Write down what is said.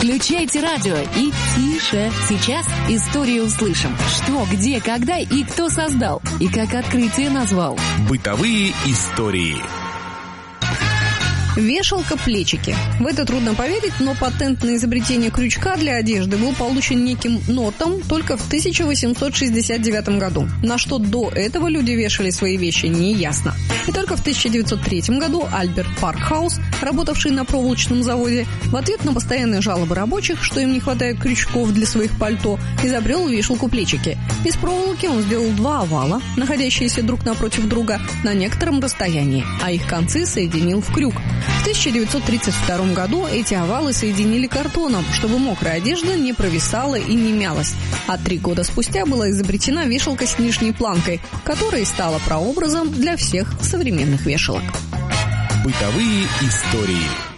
Включайте радио и тише. Сейчас историю услышим. Что, где, когда и кто создал. И как открытие назвал. Бытовые истории. Вешалка-плечики. В это трудно поверить, но патент на изобретение крючка для одежды был получен неким Нортом только в 1869 году. На что до этого люди вешали свои вещи, не ясно. И только в 1903 году Альберт Паркхаус, работавший на проволочном заводе, в ответ на постоянные жалобы рабочих, что им не хватает крючков для своих пальто, изобрел вешалку-плечики. Из проволоки он сделал два овала, находящиеся друг напротив друга, на некотором расстоянии, а их концы соединил в крюк. В 1932 году эти овалы соединили картоном, чтобы мокрая одежда не провисала и не мялась. А 3 года спустя была изобретена вешалка с нижней планкой, которая стала прообразом для всех современных вешалок. Бытовые истории.